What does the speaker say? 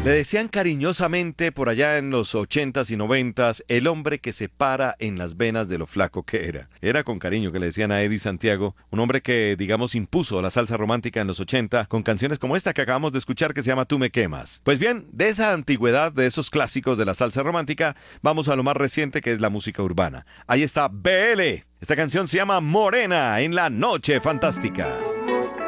Le decían cariñosamente por allá en los 80s y 90s el hombre que se para en las venas de lo flaco que era. Era con cariño que le decían a Eddie Santiago, un hombre que, digamos, impuso la salsa romántica en los 80 con canciones como esta que acabamos de escuchar que se llama Tú me quemas. Pues bien, de esa antigüedad, de esos clásicos de la salsa romántica, vamos a lo más reciente que es la música urbana. Ahí está BL. Esta canción se llama Morena en la Noche Fantástica.